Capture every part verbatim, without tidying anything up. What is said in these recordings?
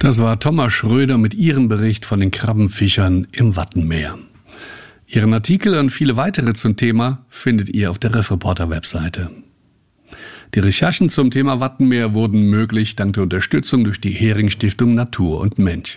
Das war Thomas Schröder mit ihrem Bericht von den Krabbenfischern im Wattenmeer. Ihren Artikel und viele weitere zum Thema findet ihr auf der Riff Reporter Webseite. Die Recherchen zum Thema Wattenmeer wurden möglich dank der Unterstützung durch die Hering-Stiftung Natur und Mensch.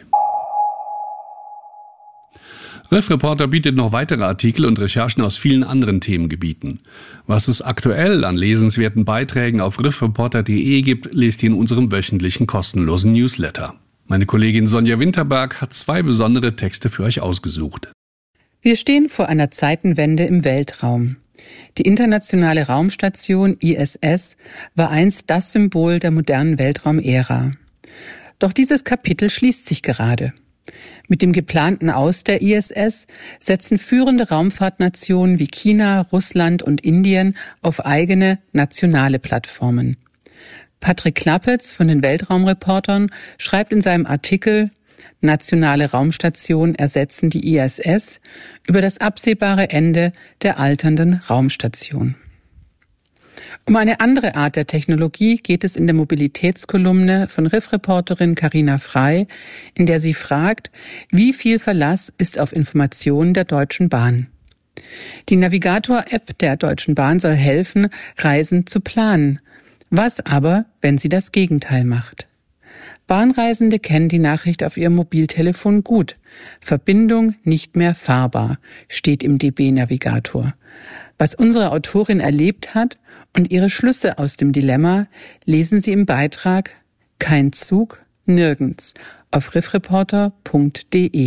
Riff Reporter bietet noch weitere Artikel und Recherchen aus vielen anderen Themengebieten. Was es aktuell an lesenswerten Beiträgen auf riff reporter punkt de gibt, lest ihr in unserem wöchentlichen kostenlosen Newsletter. Meine Kollegin Sonja Winterberg hat zwei besondere Texte für euch ausgesucht. Wir stehen vor einer Zeitenwende im Weltraum. Die internationale Raumstation I S S war einst das Symbol der modernen Weltraumära. Doch dieses Kapitel schließt sich gerade. Mit dem geplanten Aus der I S S setzen führende Raumfahrtnationen wie China, Russland und Indien auf eigene nationale Plattformen. Patrick Klappetz von den Weltraumreportern schreibt in seinem Artikel Nationale Raumstationen ersetzen die I S S über das absehbare Ende der alternden Raumstation. Um eine andere Art der Technologie geht es in der Mobilitätskolumne von Riff-Reporterin Carina Frei, in der sie fragt, wie viel Verlass ist auf Informationen der Deutschen Bahn? Die Navigator-App der Deutschen Bahn soll helfen, Reisen zu planen. Was aber, wenn sie das Gegenteil macht? Bahnreisende kennen die Nachricht auf ihrem Mobiltelefon gut. Verbindung nicht mehr fahrbar, steht im D B-Navigator. Was unsere Autorin erlebt hat und ihre Schlüsse aus dem Dilemma, lesen Sie im Beitrag Kein Zug, nirgends auf riff reporter punkt de.